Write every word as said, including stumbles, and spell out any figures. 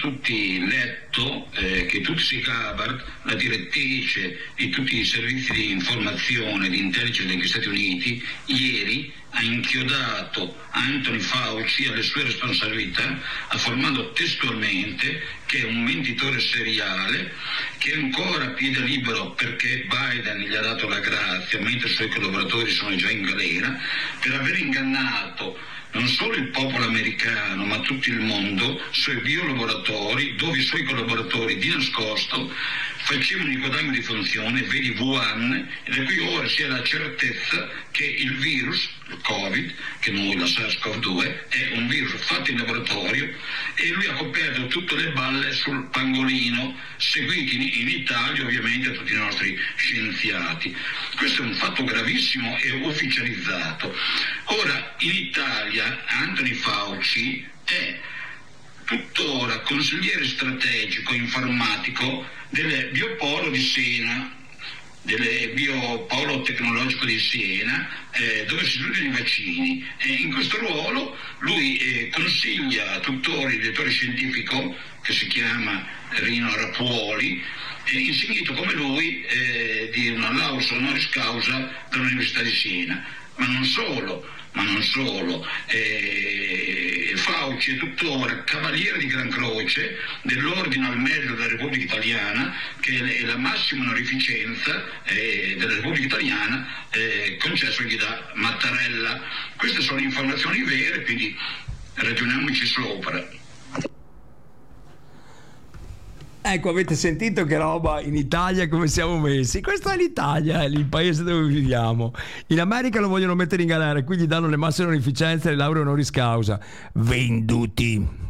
tutti letto eh, che Tulsi Gabbard, la direttrice di tutti i servizi di informazione di intelligence degli Stati Uniti, ieri ha inchiodato Anthony Fauci alle sue responsabilità, affermando testualmente che è un mentitore seriale, che è ancora a piede libero perché Biden gli ha dato la grazia, mentre i suoi collaboratori sono già in galera, per aver ingannato non solo il popolo americano ma tutto il mondo sui biolaboratori, dove i suoi collaboratori di nascosto facevano il guadagno di funzione, vedi Wuhan, e da qui ora si ha la certezza che il virus, il Covid, che noi la SARS-CoV due, è un virus fatto in laboratorio, e lui ha coperto tutte le balle sul pangolino, seguiti in, in Italia ovviamente da tutti i nostri scienziati. Questo è un fatto gravissimo e ufficializzato. Ora in Italia Anthony Fauci è tuttora consigliere strategico informatico del Biopolo di Siena, del Biopolo Tecnologico di Siena, eh, dove si studiano i vaccini. E in questo ruolo lui eh, consiglia tuttora il direttore scientifico, che si chiama Rino Rapuoli, eh, insignito come lui eh, di una laurea honoris causa dall'Università di Siena. Ma non solo, ma non solo, eh, Fauci è tuttora cavaliere di Gran Croce dell'Ordine al Merito della Repubblica Italiana, che è la massima onorificenza eh, della Repubblica Italiana eh, concessagli da Mattarella. Queste sono informazioni vere, quindi ragioniamoci sopra. Ecco, avete sentito che roba in Italia, come siamo messi? Questa è l'Italia, è il paese dove viviamo. In America lo vogliono mettere in galera, quindi danno le massime onorificenze e le lauree honoris causa. Venduti.